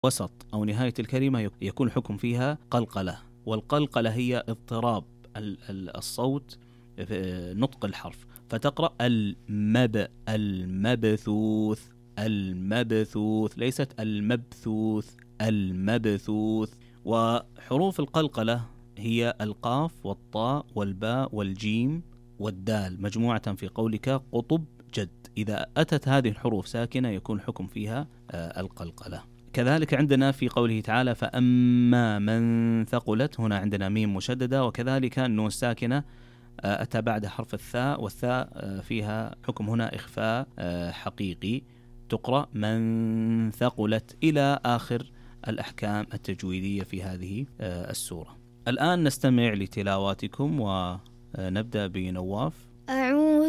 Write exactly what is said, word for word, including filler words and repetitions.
وسط أو نهاية الكلمة يكون الحكم فيها قلقلة، والقلقلة هي اضطراب الصوت في نطق الحرف، فتقرأ المب المبثوث المبثوث، ليست المبثوث المبثوث. وحروف القلقلة هي القاف والطاء والباء والجيم والدال مجموعة في قولك قطب جد. إذا أتت هذه الحروف ساكنة يكون الحكم فيها القلقلة. كذلك عندنا في قوله تعالى فأما من ثقلت، هنا عندنا ميم مشددة، وكذلك النون ساكنة أتى بعد حرف الثاء، والثاء فيها حكم هنا إخفاء حقيقي، تقرأ من ثقلت، إلى آخر الأحكام التجويدية في هذه السورة. الآن نستمع لتلاواتكم ونبدأ بنواف. أعوذ